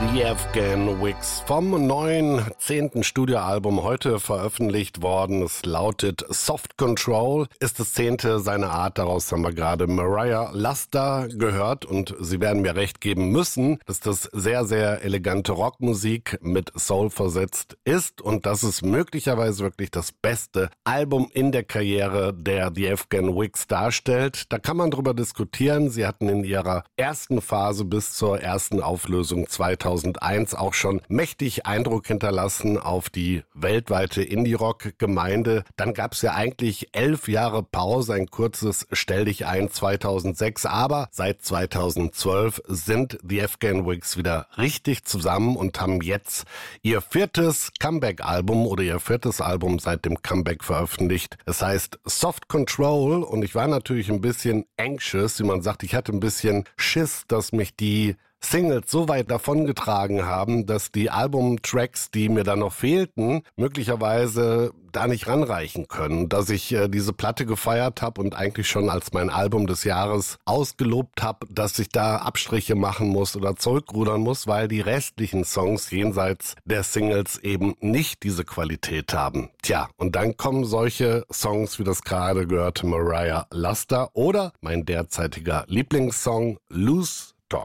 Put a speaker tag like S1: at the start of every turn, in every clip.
S1: The Afghan Wigs vom neuen 10. Studioalbum heute veröffentlicht worden. Es lautet Soft Control, ist das 10. seiner Art. Daraus haben wir gerade Mariah Luster gehört und Sie werden mir recht geben müssen, dass das sehr, sehr elegante Rockmusik mit Soul versetzt ist und dass es möglicherweise wirklich das beste Album in der Karriere der The Afghan Wigs darstellt. Da kann man drüber diskutieren. Sie hatten in ihrer ersten Phase bis zur ersten Auflösung 2001 auch schon mächtig Eindruck hinterlassen auf die weltweite Indie-Rock-Gemeinde. Dann gab es ja eigentlich 11 Jahre Pause, ein kurzes Stell dich ein 2006, aber seit 2012 sind die Afghan Wigs wieder richtig zusammen und haben jetzt ihr 4. Comeback-Album oder ihr 4. Album seit dem Comeback veröffentlicht. Es heißt Soft Control und ich war natürlich ein bisschen anxious, wie man sagt, ich hatte ein bisschen Schiss, dass mich die Singles so weit davongetragen haben, dass die Albumtracks, die mir da noch fehlten, möglicherweise da nicht ranreichen können. Dass ich diese Platte gefeiert habe und eigentlich schon als mein Album des Jahres ausgelobt habe, dass ich da Abstriche machen muss oder zurückrudern muss, weil die restlichen Songs jenseits der Singles eben nicht diese Qualität haben. Tja, und dann kommen solche Songs wie das gerade gehörte Mariah Luster oder mein derzeitiger Lieblingssong Loose Talk.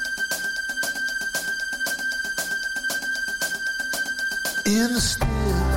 S2: In the still